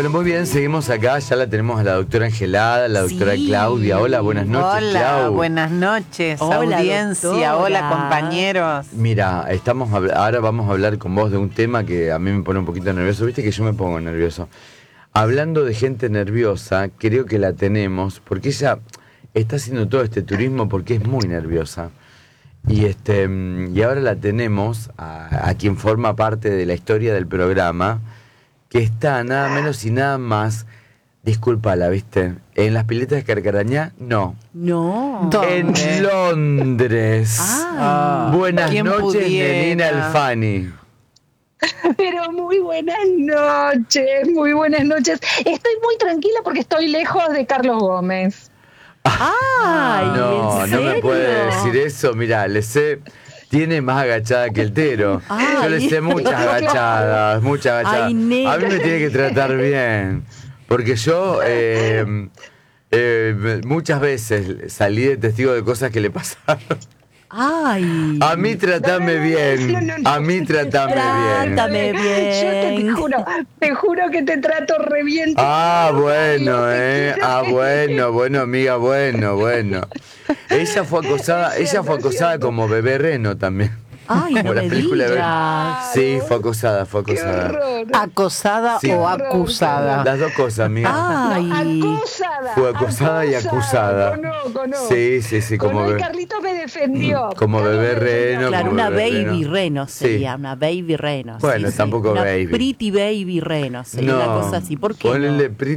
Bueno, muy bien, seguimos acá. Ya la tenemos a la doctora Angelada, la doctora Claudia. Hola, buenas noches, Hola, Clau. buenas noches, Hola, audiencia. doctora. Hola, compañeros. Mira, ahora vamos a hablar con vos de un tema que a mí me pone un poquito nervioso. Viste que yo me pongo nervioso. Hablando de gente nerviosa, creo que la tenemos, porque ella está haciendo todo este turismo porque es muy nerviosa. Y ahora la tenemos a quien forma parte de la historia del programa, que está nada menos y nada más, discúlpala, ¿viste? En las piletas de Carcarañá, no. No. ¿Dónde? En Londres. Buenas ¿quién noches, pudiera? Nenina Alfani. Pero muy buenas noches. Estoy muy tranquila porque estoy lejos de Carlos Gómez. Ay, No, ¿en no me serio? puede decir eso. Mirá, le sé, tiene más agachada que el Tero. Yo le Ay. sé muchas agachadas. Ay, nena. A mí me tiene que tratar bien. Porque yo muchas veces salí de testigo de cosas que le pasaron. Ay. A mí tratame bien. no. A mí tratame bien. Trátame bien. Yo te juro que te trato re bien. Ah, bueno, Te quiero. bueno, amiga, bueno. Ella fue acosada como bebé reno también. Ay, Como no la me película de- digas. Sí, fue acosada. Qué horror. ¿Acosada Sí. o acusada? Las dos cosas, amiga. Ay. Acusada. Fue acosada y acusada. Conozco. Sí, como Y bebé. Carlitos me defendió. Como Carlos bebé me defendió. reno. Claro, como una bebé baby reno. reno Sí. sería, una baby reno. Bueno, tampoco una baby. pretty baby reno sería una cosa así. ¿Por qué no? Ponele